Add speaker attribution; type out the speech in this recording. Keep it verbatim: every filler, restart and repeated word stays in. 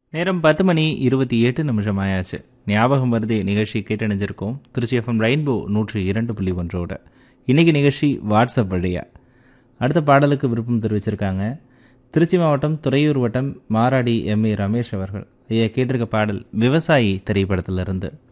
Speaker 1: நேரம் பத்து மணி இருபத்தி எட்டு நிமிஷம் ஆயாச்சு. ஞாபகம் வருதே நிகழ்ச்சி கேட்டணிஞ்சிருக்கோம். திருச்சி எஃப்எம் ரெயின்போ நூற்றி இரண்டு புள்ளி ஒன்றோட இன்னைக்கு நிகழ்ச்சி வாட்ஸ்அப் வழியா. அடுத்த பாடலுக்கு விருப்பம் தெரிவிச்சிருக்காங்க திருச்சி மாவட்டம் துறையூர் வட்டம் மாராடி எம் ஏ ரமேஷ் அவர்கள். ஐயா கேட்டிருக்க பாடல் விவசாயி திரைப்படத்திலிருந்து.